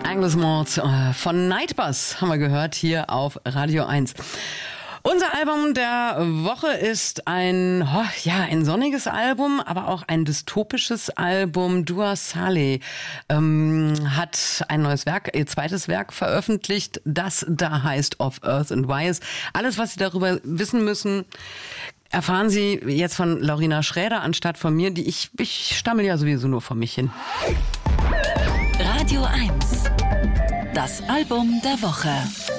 Angus von Nightbus haben wir gehört hier auf Radio 1. Unser Album der Woche ist ein sonniges Album, aber auch ein dystopisches Album. Dua Saleh hat ein neues Werk, ihr zweites Werk veröffentlicht, das da heißt Of Earth and Wise. Alles, was Sie darüber wissen müssen, erfahren Sie jetzt von Laurina Schräder anstatt von mir. Ich stammel ja sowieso nur vor mich hin. Radio 1, das Album der Woche.